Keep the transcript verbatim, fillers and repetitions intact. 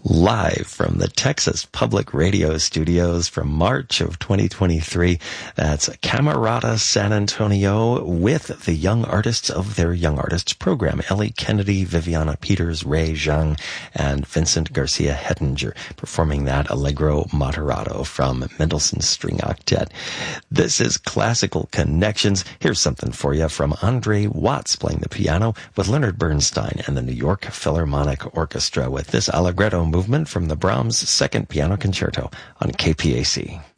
Live from the Texas Public Radio studios from March of twenty twenty-three, that's Camerata San Antonio with the young artists of their Young Artists program, Ellie Kennedy, Viviana Peters, Ray Zhang, and Vincent Garcia Hettinger, performing that Allegro Moderato from Mendelssohn's String Octet. This is Classical Connections. Here's something for you from Andre Watts playing the piano with Leonard Bernstein and the New York Philharmonic Orchestra with this Allegretto movement from the Brahms Second Piano Concerto on K P A C.